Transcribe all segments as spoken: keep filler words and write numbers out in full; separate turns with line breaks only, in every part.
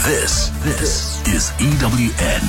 This, this is E W N.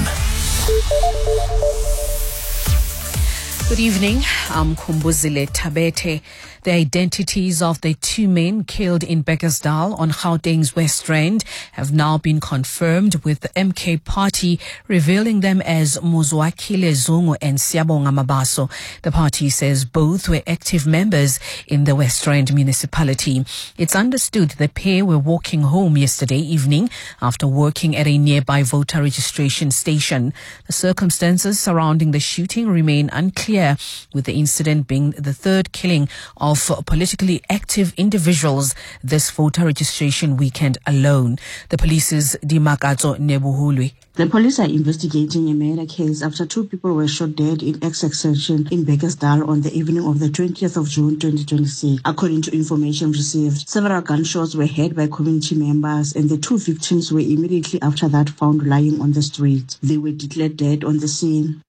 Good evening. I'm Kumbuzile Tabete. The identities of the two men killed in Bekkersdal on Gauteng's West Rand have now been confirmed, with the M K party revealing them as Muzwakile Zungu and Siyabonga Mabaso. The party says both were active members in the West Rand municipality. It's understood the pair were walking home yesterday evening after working at a nearby voter registration station. The circumstances surrounding the shooting remain unclear, with the incident being the third killing of politically active individuals this voter registration weekend alone. The police's Dimakato Nebuhulwi.
The police are investigating a murder case after two people were shot dead in Essex section in Bekkersdal on the evening of the twentieth of June twenty twenty-six. According to information received, several gunshots were heard by community members, and the two victims were immediately after that found lying on the street. They were declared dead on the scene.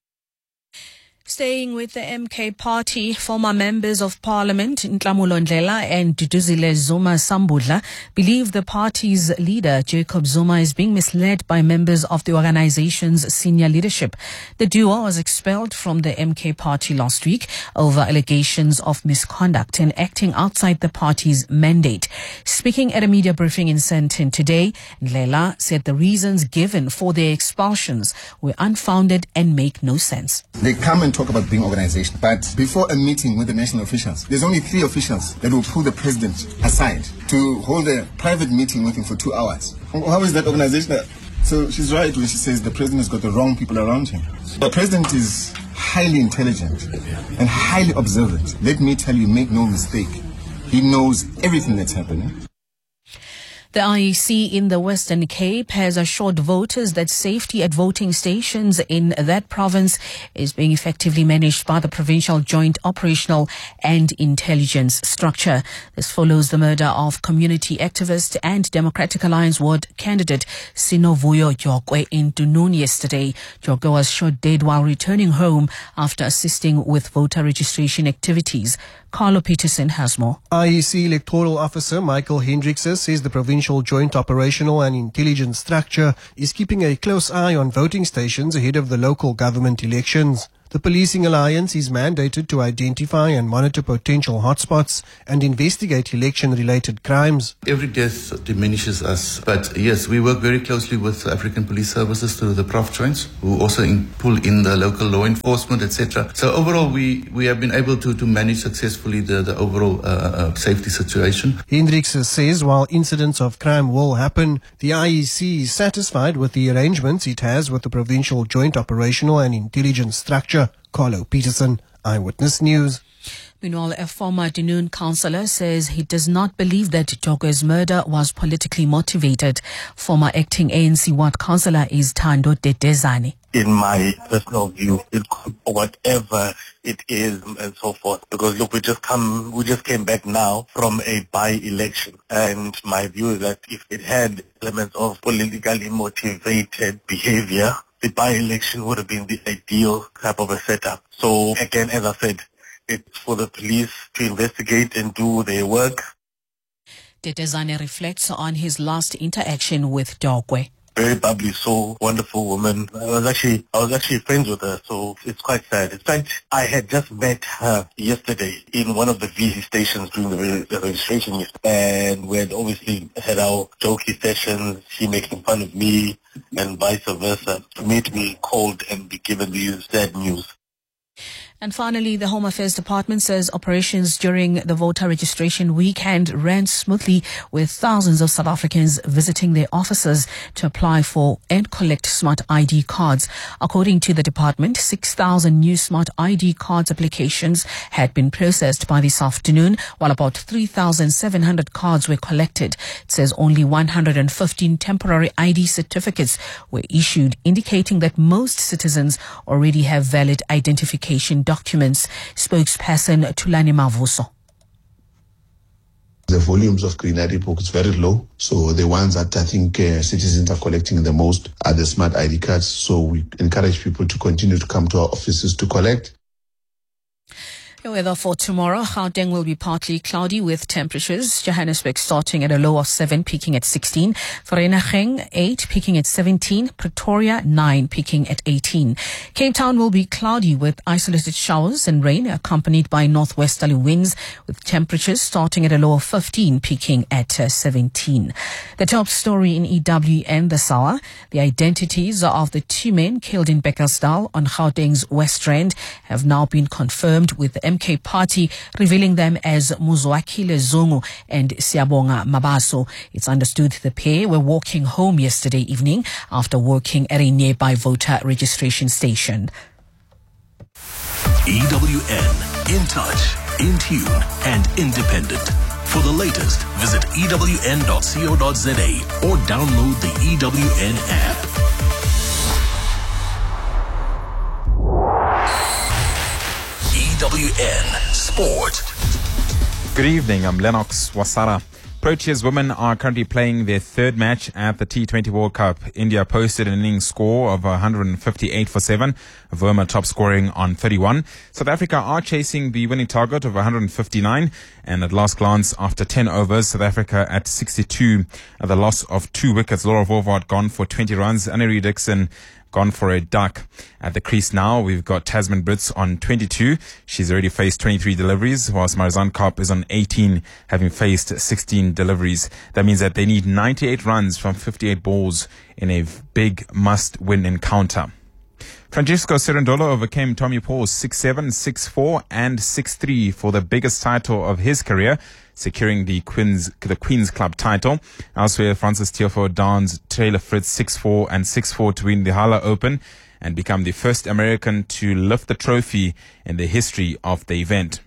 Staying with the M K party, former members of parliament Nhlamulo Ndlela and Duduzile Zuma Sambudla believe the party's leader Jacob Zuma is being misled by members of the organization's senior leadership. The duo was expelled from the M K party last week over allegations of misconduct and acting outside the party's mandate. Speaking at a media briefing in Sandton today, Ndlela said the reasons given for their expulsions were unfounded and make no sense.
They come and talk about being organization, but before a meeting with the national officials, there's only three officials that will pull the president aside to hold a private meeting with him for two hours. How is that organization? So she's right when she says the president has got the wrong people around him. The president is highly intelligent and highly observant. Let me tell you, make no mistake, he knows everything that's happening.
The I E C in the Western Cape has assured voters that safety at voting stations in that province is being effectively managed by the Provincial Joint Operational and Intelligence Structure. This follows the murder of community activist and Democratic Alliance ward candidate Sinovuyo Jokwe in Dunoon yesterday. Jokwe was shot dead while returning home after assisting with voter registration activities. Carlo Peterson has more.
I E C Electoral Officer Michael Hendrickse says the Provincial Joint Operational and Intelligence Structure is keeping a close eye on voting stations ahead of the local government elections. The Policing Alliance is mandated to identify and monitor potential hotspots and investigate election-related crimes.
Every death diminishes us, but yes, we work very closely with African Police Services through the Prof Joints, who also in, pull in the local law enforcement, et cetera. So overall, we, we have been able to, to manage successfully the, the overall uh, uh, safety situation.
Hendrickse says while incidents of crime will happen, the I E C is satisfied with the arrangements it has with the Provincial Joint Operational and Intelligence Structure. Carlo Peterson, Eyewitness News.
Meanwhile, a former Dunoon councillor says he does not believe that Jokwe's murder was politically motivated. Former acting A N C ward councillor is Thando Dedezane.
In my personal view, it could, whatever it is and so forth. Because look, we just come, we just came back now from a by-election, and my view is that if it had elements of politically motivated behavior, the by-election would have been the ideal type of a setup. So again, as I said, it's for the police to investigate and do their work.
Dedezane reflects on his last interaction with Jokwe.
Very bubbly, so wonderful woman. I was actually, I was actually friends with her, so it's quite sad. In fact, I had just met her yesterday in one of the V C stations during the, the registration, and we had obviously had our jokey sessions, she making fun of me, and vice versa. For me to be called and be given these sad news.
And finally, the Home Affairs Department says operations during the voter registration weekend ran smoothly, with thousands of South Africans visiting their offices to apply for and collect smart I D cards. According to the department, six thousand new smart I D cards applications had been processed by this afternoon, while about three thousand seven hundred cards were collected. It says only one hundred fifteen temporary I D certificates were issued, indicating that most citizens already have valid identification documents. Spokesperson Tulani Mavuso.
The volumes of green I D books very low, so the ones that I think uh, citizens are collecting the most are the smart I D cards. So we encourage people to continue to come to our offices to collect.
The weather for tomorrow, Gauteng will be partly cloudy with temperatures. Johannesburg starting at a low of seven, peaking at sixteen. Vereeniging, eight, peaking at seventeen. Pretoria, nine, peaking at eighteen. Cape Town will be cloudy with isolated showers and rain, accompanied by northwesterly winds, with temperatures starting at a low of fifteen, peaking at uh, seventeen. The top story in E W N this hour, the identities of the two men killed in Bekkersdal on Gauteng's West Rand have now been confirmed, with the M K Party revealing them as Muzwakile Zungu and Siyabonga Mabaso. It's understood the pair were walking home yesterday evening after working at a nearby voter registration station.
E W N, in touch, in tune, and independent. For the latest, visit E W N dot co dot za or download the E W N app. E W N Sport.
Good evening, I'm Lennox Wasara. Proteas women are currently playing their third match at the T twenty World Cup. India posted an innings score of one hundred fifty-eight for seven. Verma top scoring on thirty-one. South Africa are chasing the winning target of one hundred fifty-nine. And at last glance, after ten overs, South Africa at sixty-two. At the loss of two wickets, Laura Vovard gone for twenty runs. Annery Dixon gone for a duck. At the crease now, we've got Tasman Brits on twenty-two. She's already faced twenty-three deliveries, whilst Marizanne Kaap is on eighteen, having faced sixteen deliveries. That means that they need ninety-eight runs from fifty-eight balls in a big must-win encounter. Francesco Cerundolo overcame Tommy Paul six seven, six four and six three for the biggest title of his career, securing the Queen's, the Queen's Club title. Elsewhere, Francis Tiafoe downs Taylor Fritz six four and six four to win the Hala Open and become the first American to lift the trophy in the history of the event.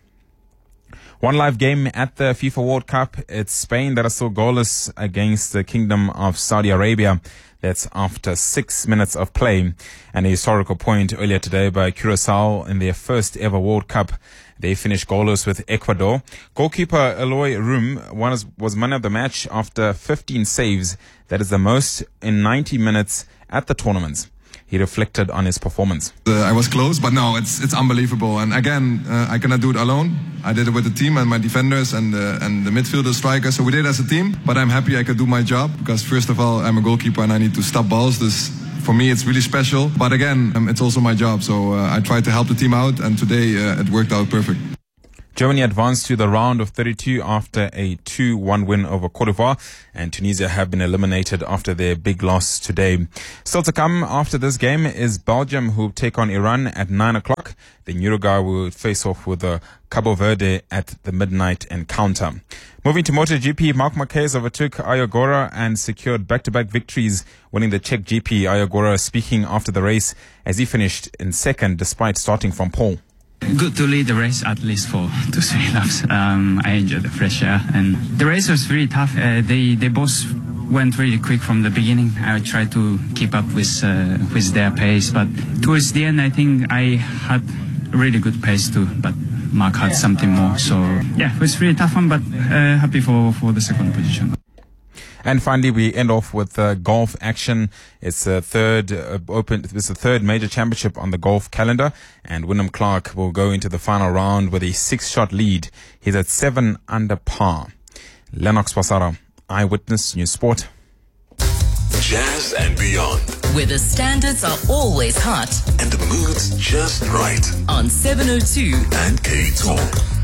One live game at the FIFA World Cup. It's Spain that are still goalless against the Kingdom of Saudi Arabia. That's after six minutes of play. And a historical point earlier today by Curacao in their first ever World Cup. They finished goalless with Ecuador. Goalkeeper Eloy Room was, was man of the match after fifteen saves. That is the most in ninety minutes at the tournament. He reflected on his performance.
Uh, I was close, but no, it's it's unbelievable. And again, uh, I cannot do it alone. I did it with the team and my defenders and uh, and the midfielder strikers. So we did it as a team. But I'm happy I could do my job because first of all, I'm a goalkeeper and I need to stop balls. This for me, it's really special. But again, um, it's also my job. So uh, I tried to help the team out, and today uh, it worked out perfect.
Germany advanced to the round of thirty-two after a two one win over Cote d'Ivoire, and Tunisia have been eliminated after their big loss today. Still to come after this game is Belgium, who take on Iran at nine o'clock. Then Uruguay will face off with uh, Cabo Verde at the midnight encounter. Moving to MotoGP, Marc Marquez overtook Ayogora and secured back-to-back victories, winning the Czech G P. Ayogora speaking after the race as he finished in second despite starting from pole.
Good to lead the race at least for two, three laps. Um, I enjoyed the fresh air, and the race was really tough. Uh, they they both went really quick from the beginning. I tried to keep up with uh, with their pace, but towards the end, I think I had a really good pace too. But Mark had something more, so yeah, it was really tough one. But uh, happy for for the second position.
And finally, we end off with uh, golf action. It's a third uh, open. It's the third major championship on the golf calendar, and Wyndham Clark will go into the final round with a six-shot lead. He's at seven under par. Lennox Wasara, Eyewitness News Sport.
Jazz and beyond.
Where the standards are always hot
and the mood's just right.
On seven oh two
and K Talk.